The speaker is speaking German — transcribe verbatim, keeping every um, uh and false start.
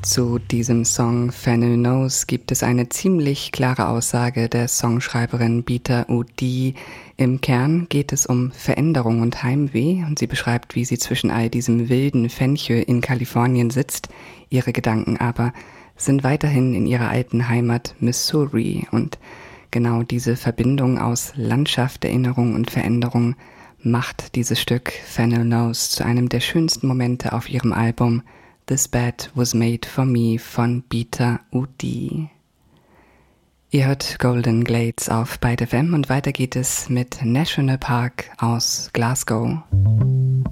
Zu diesem Song Fennel Knows gibt es eine ziemlich klare Aussage der Songschreiberin Bita O'Dea. Im Kern geht es um Veränderung und Heimweh und sie beschreibt, wie sie zwischen all diesem wilden Fenchel in Kalifornien sitzt. Ihre Gedanken aber sind weiterhin in ihrer alten Heimat Missouri und genau diese Verbindung aus Landschaft, Erinnerung und Veränderung macht dieses Stück Fennel Knows zu einem der schönsten Momente auf ihrem Album This Bed Was Made For Me von Bita O'Dea. Ihr hört Golden Glades auf Byte F M und weiter geht es mit National Park aus Glasgow.